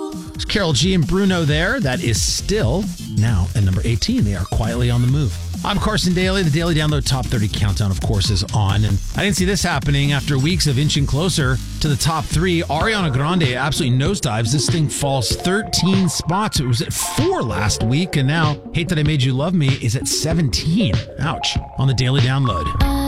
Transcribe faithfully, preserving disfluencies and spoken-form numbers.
There's Karol G and Bruno there. That is still now at number eighteen. They are quietly on the move. I'm Carson Daly. The Daily Download Top thirty Countdown, of course, is on. And I didn't see this happening after weeks of inching closer to the top three. Ariana Grande absolutely nosedives. This thing falls thirteen spots. It was at four last week. And now Hate That I Made You Love Me is at seventeen. Ouch. On the Daily Download.